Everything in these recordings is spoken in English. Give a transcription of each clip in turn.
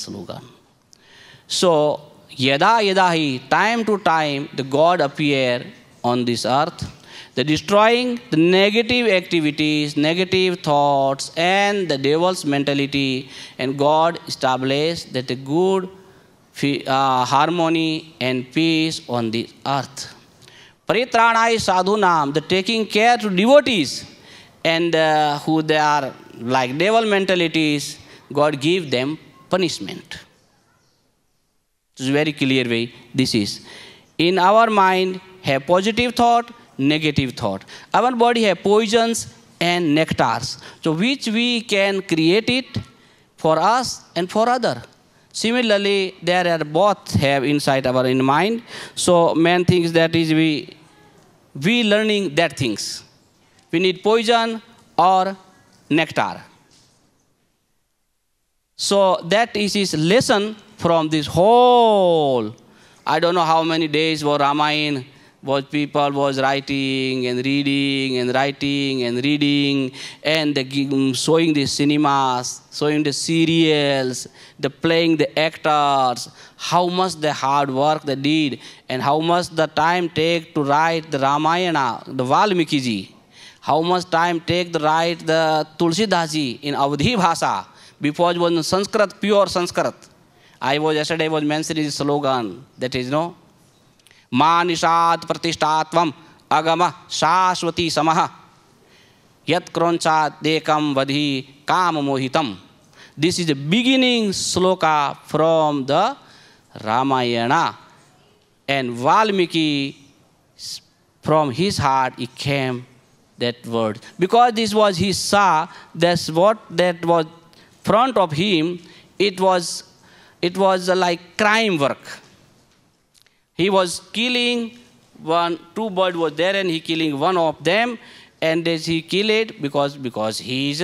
slogan. So, yada yada hi, time to time, the God appear on this earth, the destroying the negative activities, negative thoughts, and the devil's mentality, and God established that a good harmony and peace on the earth. Paritranai sadhunam, the taking care to devotees, and who they are like devil mentalities, God give them punishment. It's a very clear way this is. In our mind, have positive thought, negative thought. Our body have poisons and nectars. So which we can create it for us and for other. Similarly, there are both have inside our in mind. So man thinks that is we learning that things. We need poison or nectar. So that is his lesson from this whole, I don't know how many days for Ramayana, was people was writing and reading and writing and reading and showing the cinemas, showing the serials, the playing the actors, how much the hard work they did and how much the time take to write the Ramayana, the Valmiki ji, how much time take to write the Tulsidas ji in Avadhi Bhasha, before it was in Sanskrit, pure Sanskrit. Yesterday was mentioning the slogan, that is, no, Ma nishad pratishthatvam agama shashvati samaha yat kroncha dekam vadhi kam mohitam. This is the beginning sloka from the Ramayana. And Valmiki, from his heart, it came that word. Because this was he saw, that's what that was front of him, it was like crime work. He was killing two birds was there and he killing one of them, and he killed it because his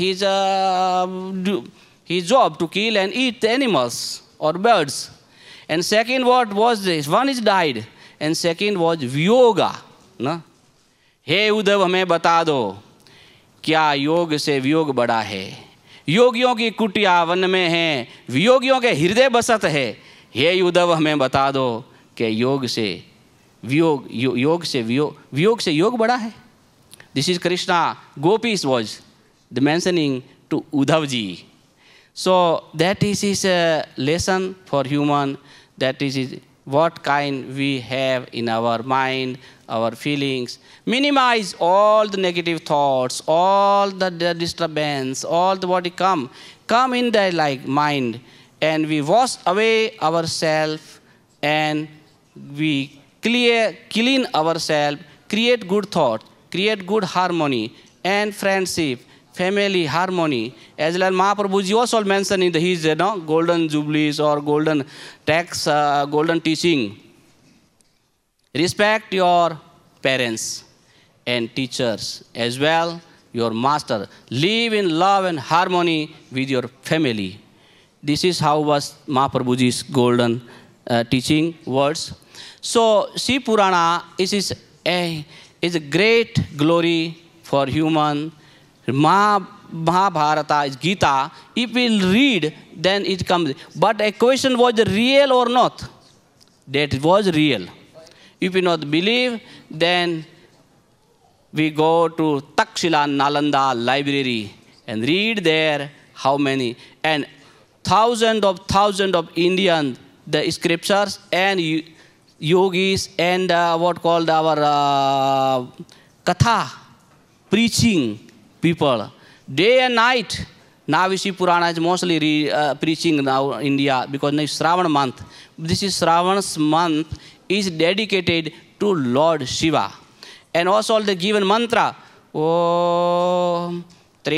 job to kill and eat the animals or birds. And second what was this? One is died and second was viyoga. ना? हे उद्धव हमें बता दो क्या योग से वियोग बड़ा है? योगियों की कुटिया वन में है, वियोगियों के हृदय बसत है। हे उद्धव हमें बता दो कि योग से वियोग से योग बड़ा है. This is Krishna. Gopis was the mentioning to Uddhav ji. So that is his lesson for human. That is what kind we have in our mind, our feelings. Minimize all the negative thoughts, all the disturbance, all the what come in the like mind, and we wash away ourselves and we clean ourselves, create good thought, create good harmony and friendship, family harmony. As well, Mahaprabhuji also mentioned in his golden jubilees or golden text, golden teaching. Respect your parents and teachers as well, your master. Live in love and harmony with your family. This is how was Mahaprabhuji's golden teaching words. So, Shiv Purana is a great glory for human. Mahabharata is Gita. If we read, then it comes. But a question was real or not? That was real. If we not believe, then we go to Takshila Nalanda library and read there how many. And thousands of Indian the scriptures and yogis and what called our katha preaching people day and night. Now Shiv Purana is mostly preaching now in India because now is Shravan month. This is Shravan's month is dedicated to Lord Shiva. And also the given mantra, Om